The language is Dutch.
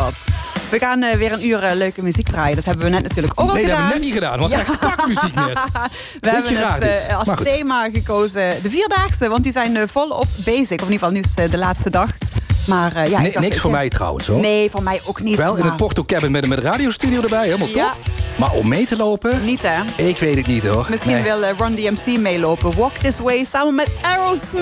dat. We gaan weer een uur leuke muziek draaien. Dat hebben we net natuurlijk ook al gedaan. Nee, dat hebben we net niet gedaan. Het was echt kakmuziek net. We hebben dus als thema gekozen de Vierdaagse. Want die zijn volop bezig. Of in ieder geval, nu is de laatste dag. Maar niks voor mij trouwens, hoor. Nee, voor mij ook niet. Wel in het Porto Cabin met een radiostudio erbij. Helemaal top. Maar om mee te lopen? Niet, hè? Ik weet het niet, hoor. Misschien wil Run DMC meelopen. Walk This Way samen met Aerosmith.